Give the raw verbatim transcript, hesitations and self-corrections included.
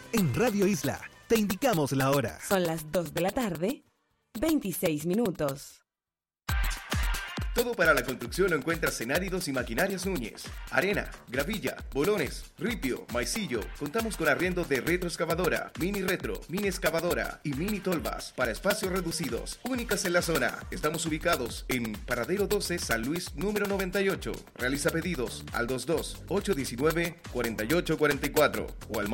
En Radio Isla, te indicamos la hora. Son las dos de la tarde, veintiséis minutos. Todo para la construcción lo encuentras en Áridos y Maquinarias Núñez. Arena, gravilla, bolones, ripio, maicillo. Contamos con arriendo de retroexcavadora, mini retro, mini excavadora y mini tolvas para espacios reducidos, únicas en la zona. Estamos ubicados en Paradero doce, San Luis, número noventa y ocho. Realiza pedidos al dos dos, ocho uno nueve, cuatro ocho cuatro cuatro o al